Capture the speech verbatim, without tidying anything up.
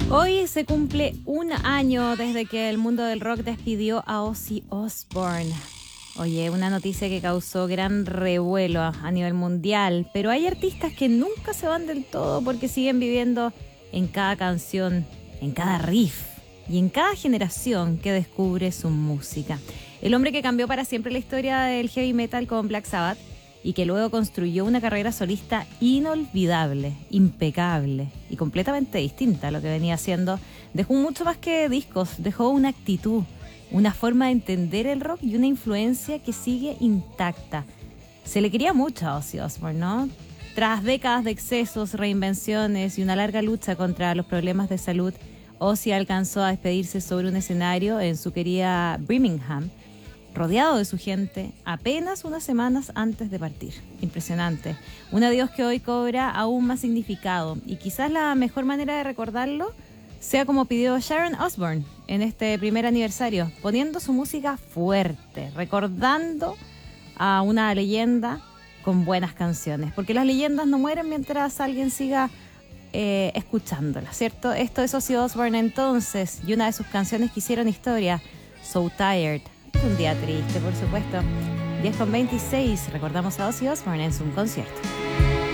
Hoy se cumple un año desde que el mundo del rock despidió a Ozzy Osbourne. Oye, una noticia que causó gran revuelo a nivel mundial, pero hay artistas que nunca se van del todo porque siguen viviendo en cada canción, en cada riff y en cada generación que descubre su música. El hombre que cambió para siempre la historia del heavy metal con Black Sabbath y que luego construyó una carrera solista inolvidable, impecable y completamente distinta a lo que venía haciendo, dejó mucho más que discos, dejó una actitud, una forma de entender el rock y una influencia que sigue intacta. Se le quería mucho a Ozzy Osbourne, ¿no? Tras décadas de excesos, reinvenciones y una larga lucha contra los problemas de salud, Ozzy alcanzó a despedirse sobre un escenario en su querida Birmingham, rodeado de su gente, apenas unas semanas antes de partir. Impresionante. Un adiós que hoy cobra aún más significado y quizás la mejor manera de recordarlo sea como pidió Sharon Osbourne en este primer aniversario, poniendo su música fuerte, recordando a una leyenda con buenas canciones, porque las leyendas no mueren mientras alguien siga eh, escuchándolas, ¿cierto? Esto es Ozzy Osbourne entonces, y una de sus canciones que hicieron historia, So Tired. Es un día triste, por supuesto. diez con veintiséis, recordamos a Ozzy Osbourne en su concierto.